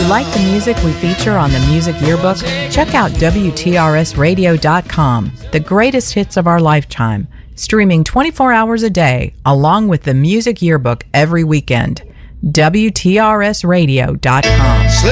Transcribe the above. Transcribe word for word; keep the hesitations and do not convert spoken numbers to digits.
you like the music we feature on the Music Yearbook? Check out W T R S radio dot com, the greatest hits of our lifetime, streaming twenty-four hours a day, along with the Music Yearbook every weekend. W T R S radio dot com.